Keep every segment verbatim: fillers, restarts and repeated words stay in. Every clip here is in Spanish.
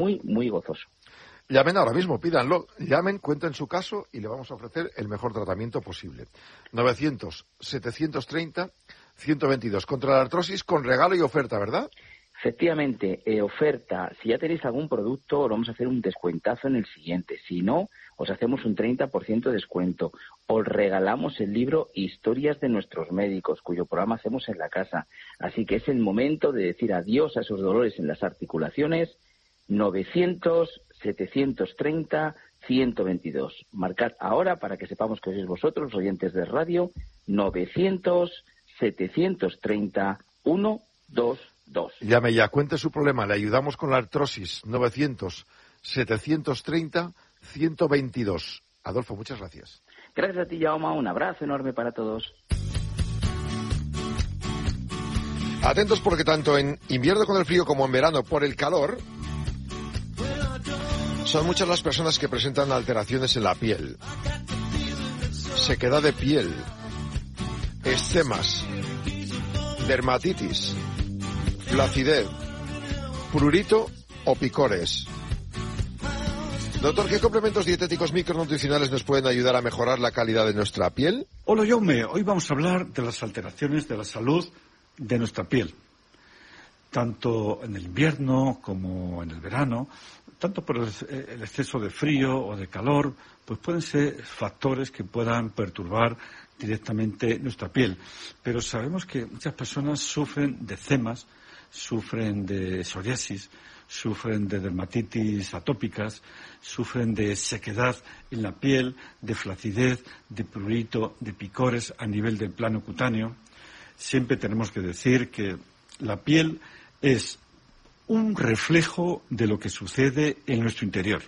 muy, muy gozoso. Llamen ahora mismo, pídanlo. Llamen, cuenten su caso y le vamos a ofrecer el mejor tratamiento posible. novecientos, setecientos treinta, ciento veintidós. Contra la artrosis con regalo y oferta, ¿verdad? Efectivamente, eh, oferta. Si ya tenéis algún producto, os vamos a hacer un descuentazo en el siguiente. Si no, os hacemos un treinta por ciento de descuento. Os regalamos el libro Historias de nuestros médicos, cuyo programa hacemos en la casa. Así que es el momento de decir adiós a esos dolores en las articulaciones. novecientos, setecientos treinta, ciento veintidós. Marcad ahora para que sepamos que sois vosotros, oyentes de radio, novecientos, setecientos treinta, ciento veintidós. Llame ya, cuente su problema, le ayudamos con la artrosis. novecientos, setecientos treinta, ciento veintidós. Adolfo, muchas gracias. Gracias a ti, Jaume, un abrazo enorme para todos. Atentos porque tanto en invierno con el frío como en verano por el calor, son muchas las personas que presentan alteraciones en la piel. Sequedad de piel, eczemas, dermatitis, flacidez, prurito o picores. Doctor, ¿qué complementos dietéticos micronutricionales nos pueden ayudar a mejorar la calidad de nuestra piel? Hola, Jaume. Hoy vamos a hablar de las alteraciones de la salud de nuestra piel. Tanto en el invierno como en el verano, tanto por el exceso de frío o de calor, pues pueden ser factores que puedan perturbar directamente nuestra piel. Pero sabemos que muchas personas sufren de eczemas, sufren de psoriasis, sufren de dermatitis atópicas, sufren de sequedad en la piel, de flacidez, de prurito, de picores a nivel del plano cutáneo. Siempre tenemos que decir que la piel es un reflejo de lo que sucede en nuestro interior.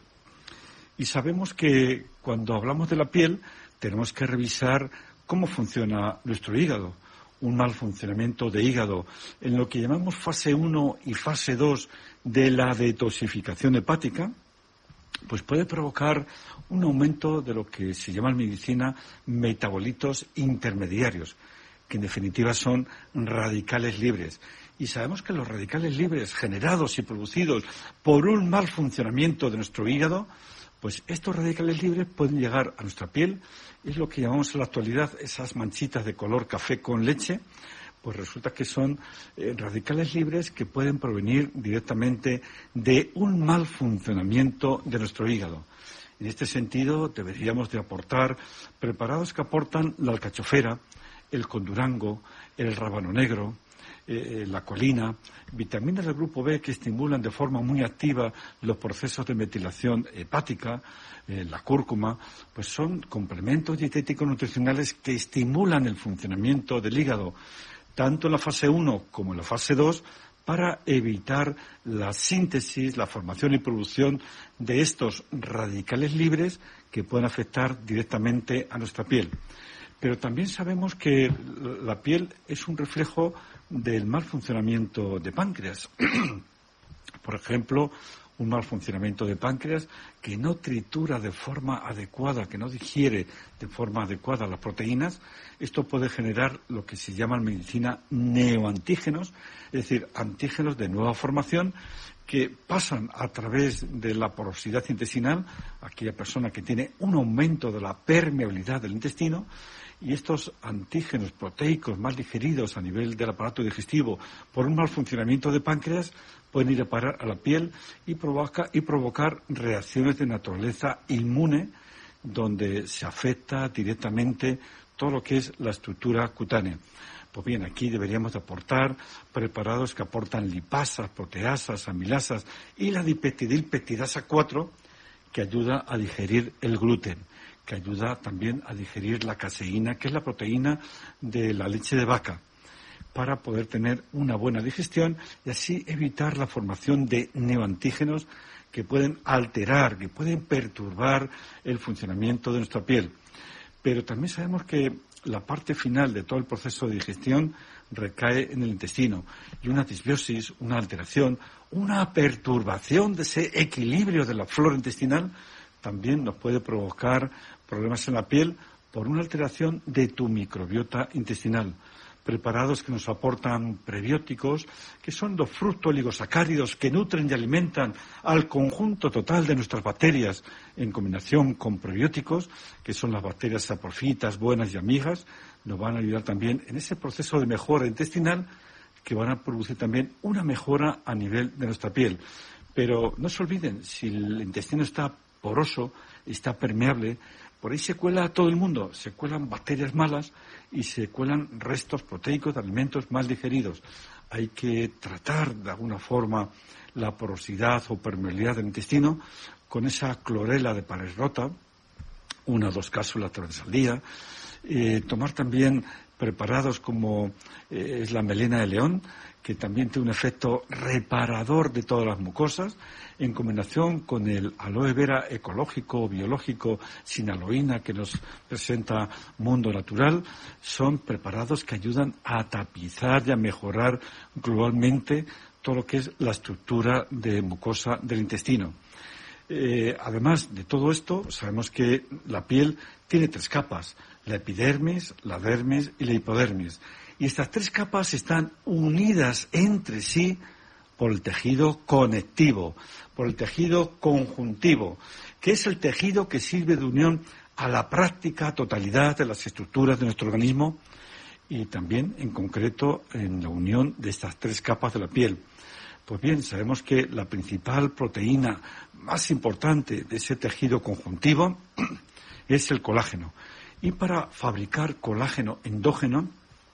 Y sabemos que cuando hablamos de la piel tenemos que revisar cómo funciona nuestro hígado. Un mal funcionamiento de hígado en lo que llamamos fase uno y fase dos de la detoxificación hepática, pues puede provocar un aumento de lo que se llama en medicina metabolitos intermediarios, que en definitiva son radicales libres. Y sabemos que los radicales libres generados y producidos por un mal funcionamiento de nuestro hígado, pues estos radicales libres pueden llegar a nuestra piel. Es lo que llamamos en la actualidad esas manchitas de color café con leche. Pues resulta que son eh, radicales libres que pueden provenir directamente de un mal funcionamiento de nuestro hígado. En este sentido, deberíamos de aportar preparados que aportan la alcachofera, el condurango, el rábano negro, eh, la colina, vitaminas del grupo B que estimulan de forma muy activa los procesos de metilación hepática, eh, la cúrcuma, pues son complementos dietéticos nutricionales que estimulan el funcionamiento del hígado, tanto en la fase uno como en la fase dos, para evitar la síntesis, la formación y producción de estos radicales libres que pueden afectar directamente a nuestra piel. Pero también sabemos que la piel es un reflejo del mal funcionamiento de páncreas. Por ejemplo, un mal funcionamiento de páncreas que no tritura de forma adecuada, que no digiere de forma adecuada las proteínas. Esto puede generar lo que se llama en medicina neoantígenos, es decir, antígenos de nueva formación que pasan a través de la porosidad intestinal, aquella persona que tiene un aumento de la permeabilidad del intestino, y estos antígenos proteicos más digeridos a nivel del aparato digestivo por un mal funcionamiento de páncreas pueden ir a parar a la piel y, provoca, y provocar reacciones de naturaleza inmune, donde se afecta directamente todo lo que es la estructura cutánea. Pues bien, aquí deberíamos de aportar preparados que aportan lipasas, proteasas, amilasas y la dipeptidilpeptidasa cuatro, que ayuda a digerir el gluten, que ayuda también a digerir la caseína, que es la proteína de la leche de vaca, para poder tener una buena digestión y así evitar la formación de neoantígenos que pueden alterar, que pueden perturbar el funcionamiento de nuestra piel. Pero también sabemos que la parte final de todo el proceso de digestión recae en el intestino y una disbiosis, una alteración, una perturbación de ese equilibrio de la flora intestinal también nos puede provocar problemas en la piel por una alteración de tu microbiota intestinal. preparados que nos aportan prebióticos, que son los fructooligosacáridos que nutren y alimentan al conjunto total de nuestras bacterias en combinación con prebióticos, que son las bacterias saprofitas, buenas y amigas, nos van a ayudar también en ese proceso de mejora intestinal que van a producir también una mejora a nivel de nuestra piel. Pero no se olviden, si el intestino está poroso, está permeable, por ahí se cuela a todo el mundo, se cuelan bacterias malas y se cuelan restos proteicos de alimentos mal digeridos. Hay que tratar de alguna forma la porosidad o permeabilidad del intestino con esa clorela de pared rota, una o dos cápsulas tres veces al día, eh, tomar también preparados como eh, es la melena de león, que también tiene un efecto reparador de todas las mucosas, en combinación con el aloe vera ecológico o biológico sin aloína que nos presenta Mundo Natural. Son preparados que ayudan a tapizar y a mejorar globalmente todo lo que es la estructura de mucosa del intestino. Eh, además de todo esto, sabemos que la piel tiene tres capas: la epidermis, la dermis y la hipodermis. Y estas tres capas están unidas entre sí por el tejido conectivo, por el tejido conjuntivo, que es el tejido que sirve de unión a la práctica totalidad de las estructuras de nuestro organismo y también, en concreto, en la unión de estas tres capas de la piel. Pues bien, sabemos que la principal proteína más importante de ese tejido conjuntivo es el colágeno. Y para fabricar colágeno endógeno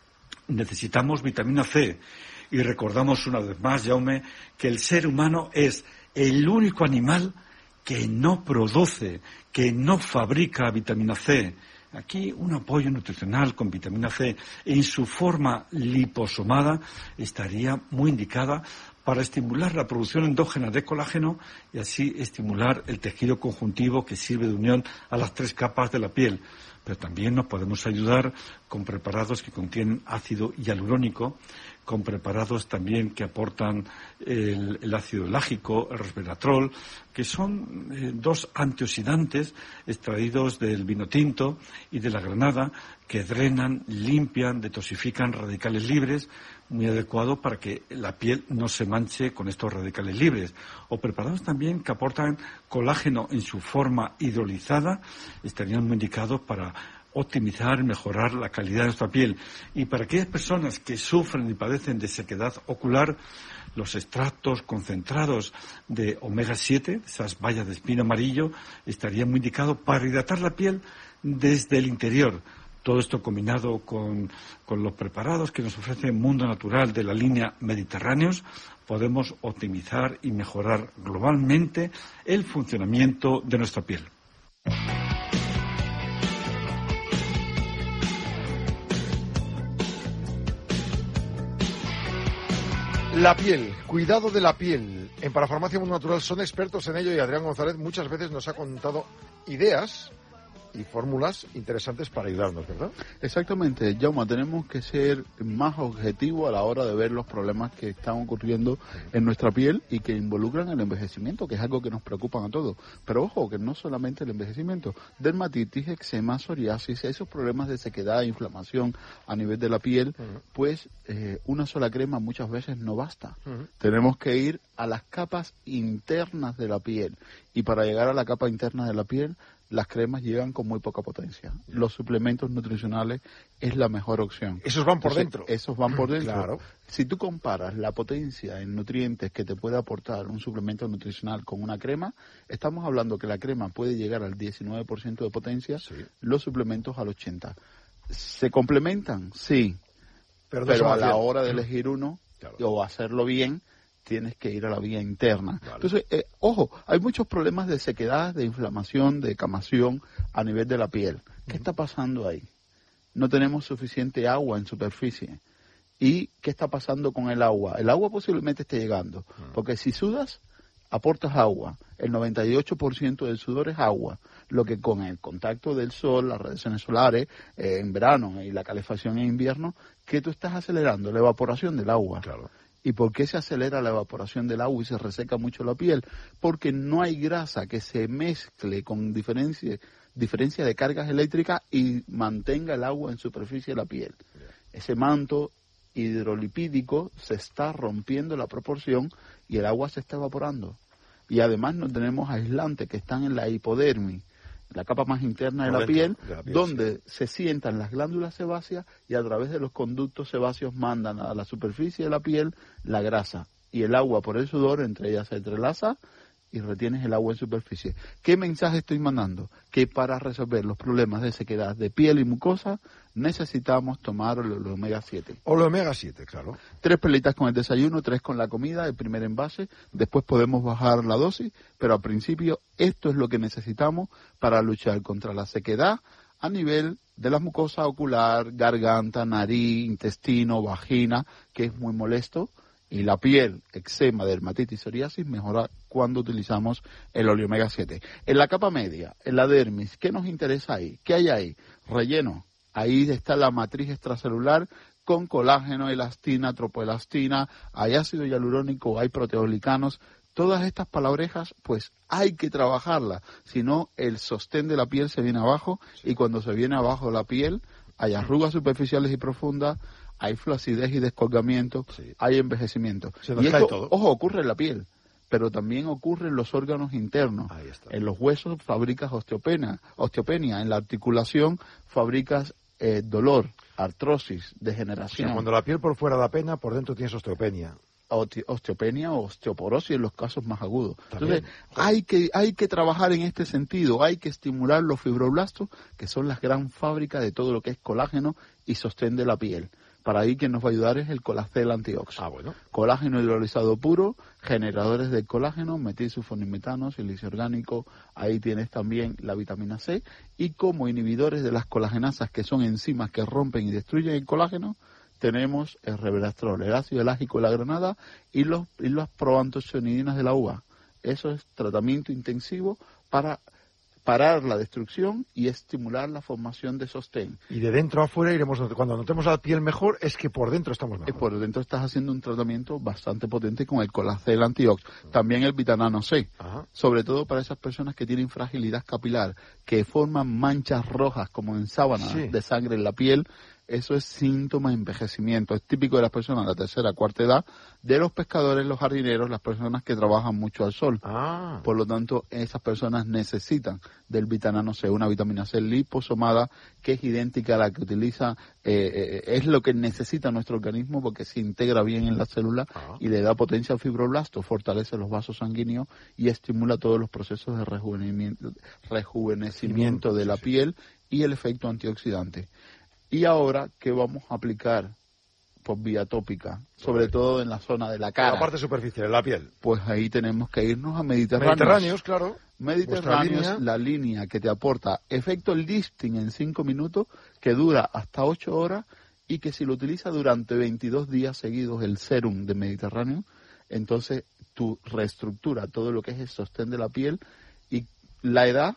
necesitamos vitamina C. Y recordamos una vez más, Jaume, que el ser humano es el único animal que no produce, que no fabrica vitamina C. Aquí un apoyo nutricional con vitamina C en su forma liposomada estaría muy indicada para estimular la producción endógena de colágeno y así estimular el tejido conjuntivo que sirve de unión a las tres capas de la piel. Pero también nos podemos ayudar con preparados que contienen ácido hialurónico, con preparados también que aportan el, el ácido lágico, el resveratrol, que son eh, dos antioxidantes extraídos del vino tinto y de la granada, que drenan, limpian, detoxifican radicales libres, muy adecuado para que la piel no se manche con estos radicales libres. O preparados también que aportan colágeno en su forma hidrolizada, estarían muy indicados para optimizar y mejorar la calidad de nuestra piel. Y para aquellas personas que sufren y padecen de sequedad ocular, los extractos concentrados de omega siete, esas bayas de espino amarillo, estarían muy indicados para hidratar la piel desde el interior. Todo esto combinado con, con los preparados que nos ofrece Mundo Natural de la línea Mediterráneos, podemos optimizar y mejorar globalmente el funcionamiento de nuestra piel. La piel, cuidado de la piel. En Parafarmacia Mundo Natural son expertos en ello y Adrián González muchas veces nos ha contado ideas y fórmulas interesantes para ayudarnos, ¿verdad? Exactamente, Jaume, tenemos que ser más objetivos a la hora de ver los problemas que están ocurriendo en nuestra piel y que involucran el envejecimiento, que es algo que nos preocupa a todos. Pero ojo, que no solamente el envejecimiento, dermatitis, eczema, psoriasis, esos problemas de sequedad e inflamación a nivel de la piel, uh-huh. pues eh, una sola crema muchas veces no basta. Uh-huh. Tenemos que ir a las capas internas de la piel y para llegar a la capa interna de la piel, las cremas llegan con muy poca potencia. Los suplementos nutricionales es la mejor opción. Esos van por Entonces, dentro. Esos van por dentro. Claro. Si tú comparas la potencia en nutrientes que te puede aportar un suplemento nutricional con una crema, estamos hablando que la crema puede llegar al diecinueve por ciento de potencia, sí. Los suplementos al ochenta por ciento. ¿Se complementan? Sí. Pero, Pero a la hora de elegir uno, claro. o hacerlo bien, tienes que ir a la vía interna. Vale. Entonces, eh, ojo, hay muchos problemas de sequedad, de inflamación, de camación a nivel de la piel. ¿Qué uh-huh. está pasando ahí? No tenemos suficiente agua en superficie. ¿Y qué está pasando con el agua? El agua posiblemente esté llegando, uh-huh. porque si sudas, aportas agua. El noventa y ocho por ciento del sudor es agua, lo que con el contacto del sol, las radiaciones solares, eh, en verano y la calefacción en invierno, ¿qué tú estás acelerando? La evaporación del agua. Claro. ¿Y por qué se acelera la evaporación del agua y se reseca mucho la piel? Porque no hay grasa que se mezcle con diferencia, diferencia de cargas eléctricas y mantenga el agua en superficie de la piel. ese manto hidrolipídico se está rompiendo la proporción y el agua se está evaporando. Y además no tenemos aislantes que están en la hipodermis, la capa más interna de la, piel, de la piel, donde sí. se sientan las glándulas sebáceas y a través de los conductos sebáceos mandan a la superficie de la piel la grasa. Y el agua por el sudor, entre ellas se entrelaza y retienes el agua en superficie. ¿Qué mensaje estoy mandando? Que para resolver los problemas de sequedad de piel y mucosa necesitamos tomar el omega siete. O el omega siete, claro. Tres pelitas con el desayuno, tres con la comida, el primer envase, después podemos bajar la dosis, pero al principio esto es lo que necesitamos para luchar contra la sequedad a nivel de la mucosa ocular, garganta, nariz, intestino, vagina, que es muy molesto. Y la piel, eczema, dermatitis, psoriasis, mejora cuando utilizamos el oleomega siete. En la capa media, en la dermis, ¿qué nos interesa ahí? ¿Qué hay ahí? Relleno. Ahí está la matriz extracelular con colágeno, elastina, tropoelastina, hay ácido hialurónico, hay proteoglicanos. Todas estas palabrejas, pues hay que trabajarlas. Si no, el sostén de la piel se viene abajo y cuando se viene abajo la piel, hay arrugas superficiales y profundas, hay flacidez y descolgamiento, sí. hay envejecimiento. Se nos y cae esto, todo. Ojo, ocurre en la piel, pero también ocurre en los órganos internos. Ahí está. En los huesos fabricas osteopenia, osteopenia. En la articulación fabricas eh, dolor, artrosis, degeneración. O sea, cuando la piel por fuera da pena, por dentro tienes osteopenia. Osteopenia o osteoporosis en los casos más agudos. También. Entonces, hay que, hay que trabajar en este sentido, hay que estimular los fibroblastos, que son las gran fábricas de todo lo que es colágeno y sostén de la piel. Para ahí quien nos va a ayudar es el Colacel Antiox. Ah, bueno. Colágeno hidrolizado puro, generadores de colágeno, metilsulfonimetano, silicio orgánico, ahí tienes también la vitamina C, y como inhibidores de las colagenasas, que son enzimas que rompen y destruyen el colágeno, tenemos el resveratrol, el ácido elágico de la granada y los y las proantocianidinas de la uva. Eso es tratamiento intensivo para parar la destrucción y estimular la formación de sostén. Y de dentro a afuera iremos, cuando notemos la piel mejor, es que por dentro estamos mejor. Y por dentro estás haciendo un tratamiento bastante potente con el Colacel Antiox. También el Vitanano C, Ajá. sobre todo para esas personas que tienen fragilidad capilar, que forman manchas rojas como en sábanas sí. de sangre en la piel. Eso es síntoma de envejecimiento. Es típico de las personas de la tercera, cuarta edad, de los pescadores, los jardineros, las personas que trabajan mucho al sol. Ah. Por lo tanto, esas personas necesitan del Vitanano C, una vitamina C liposomada que es idéntica a la que utiliza, eh, eh, es lo que necesita nuestro organismo porque se integra bien en la célula Ah. y le da potencia al fibroblasto, fortalece los vasos sanguíneos y estimula todos los procesos de rejuvenecimiento, rejuvenecimiento de la sí, sí. piel y el efecto antioxidante. Y ahora, ¿qué vamos a aplicar por vía tópica? Sobre Correcto. todo en la zona de la cara. La parte superficial, en la piel. Pues ahí tenemos que irnos a Mediterráneos. Mediterráneos, claro. Mediterráneos, Vuestra línea. la línea que te aporta efecto lifting en cinco minutos, que dura hasta ocho horas, y que si lo utilizas durante veintidós días seguidos, el serum de Mediterráneo, entonces tu reestructura todo lo que es el sostén de la piel y la edad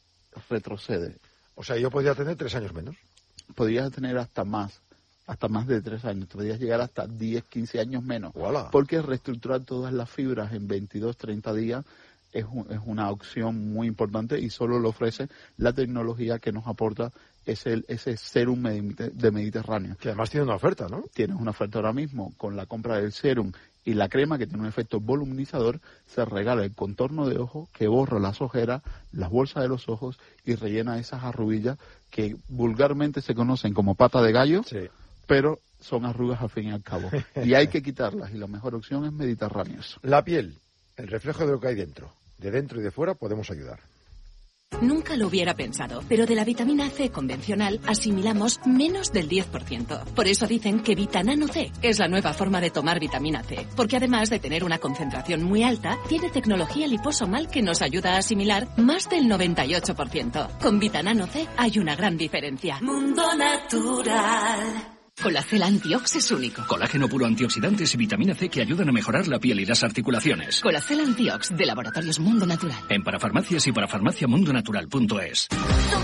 retrocede. O sea, yo podría tener tres años menos. Podrías tener hasta más, hasta más de tres años, podrías llegar hasta diez, quince años menos, ¡Uala! porque reestructurar todas las fibras en veintidós, treinta días es, un, es una opción muy importante y solo lo ofrece la tecnología que nos aporta ese, ese serum de Mediterráneo. Que además tiene una oferta, ¿no? Tienes una oferta ahora mismo con la compra del serum y la crema, que tiene un efecto voluminizador, se regala el contorno de ojo que borra las ojeras, las bolsas de los ojos y rellena esas arruguillas que vulgarmente se conocen como pata de gallo, Sí. pero son arrugas al fin y al cabo. Y hay que quitarlas y la mejor opción es Mediterráneos. La piel, el reflejo de lo que hay dentro. De dentro y de fuera podemos ayudar. Nunca lo hubiera pensado, pero de la vitamina C convencional asimilamos menos del diez por ciento. Por eso dicen que Vitanano C es la nueva forma de tomar vitamina C, porque además de tener una concentración muy alta, tiene tecnología liposomal que nos ayuda a asimilar más del noventa y ocho por ciento. Con Vitanano C hay una gran diferencia. Mundo Natural. Colacel Antiox es único. Colágeno puro, antioxidantes y vitamina C que ayudan a mejorar la piel y las articulaciones. Colacel Antiox de Laboratorios Mundo Natural. En parafarmacias y parafarmaciamundonatural punto es.